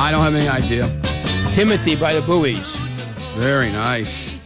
I don't have any idea. Timothy by the Buoys. Very nice.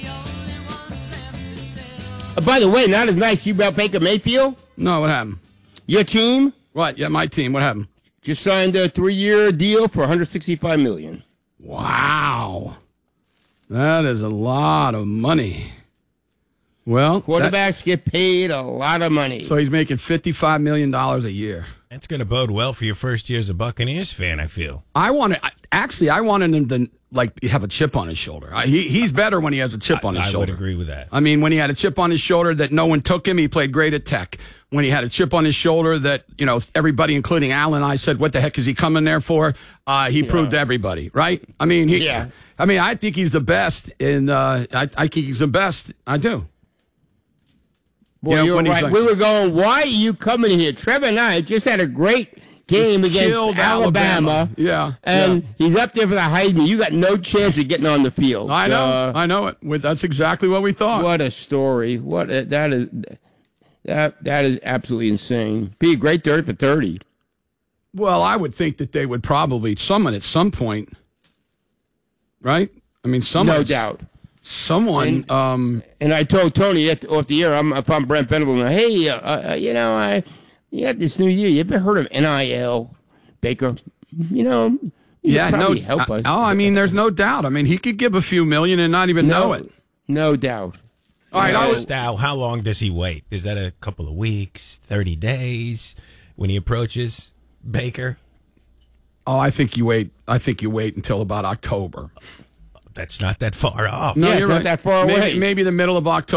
By the way, not as nice. You about Baker Mayfield? No, what happened? Your team What? Yeah, my team. What happened? just signed a 3-year deal for $165 million. Wow. That is a lot of money. Well, Quarterbacks get paid a lot of money. so he's making $55 million a year. That's going to bode well for your first year as a Buccaneers fan, I feel. I wanted him to have a chip on his shoulder. He's better when he has a chip on his I shoulder. would agree with that. I mean, when he had a chip on his shoulder that no one took him, he played great at Tech. When he had a chip on his shoulder that, everybody, including Al and I, said, what the heck is he coming there for? He proved to everybody, right? I mean, I think he's the best, and I think he's the best. I do. Boy, you're right. We were going, why are you coming here? Trevor and I just had a great game against Alabama. Yeah. And he's up there for the Heisman. You got no chance of getting on the field. I know. I know it. That's exactly what we thought. What a story. That is absolutely insane. Be a great 30 for 30. Well, I would think that they would probably someone at some point, right? I mean, someone. No doubt. Someone. And I told Tony off the air, if I'm Brent Venables, hey, you got this new year. You ever heard of NIL, Baker? Help us. I mean, there's no doubt. I mean, he could give a few million and not even know it. No doubt. All right, now, how long does he wait? Is that a couple of weeks, 30 days when he approaches Baker? Oh, I think you wait until about October. That's not that far off. No, Yeah, you're it's right. not that far away. Maybe the middle of October.